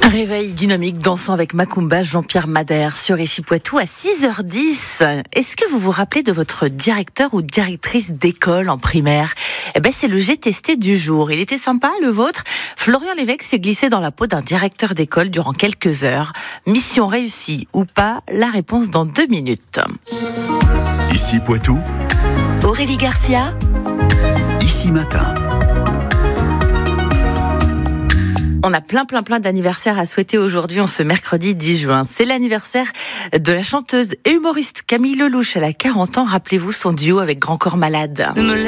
Un réveil dynamique dansant avec Macumba, Jean-Pierre Madère sur Ici Poitou à 6h10. Est-ce que vous vous rappelez de votre directeur ou directrice d'école en primaire ? C'est le J'ai testé du jour. Il était sympa, le vôtre ? Florian Lévesque s'est glissé dans la peau d'un directeur d'école durant quelques heures. Mission réussie ou pas ? La réponse dans 2 minutes. Ici Poitou, Aurélie Garcia, Ici Matin. On a plein d'anniversaires à souhaiter aujourd'hui, en ce mercredi 10 juin. C'est l'anniversaire de la chanteuse et humoriste Camille Lelouch. Elle a 40 ans, rappelez-vous son duo avec Grand Corps Malade.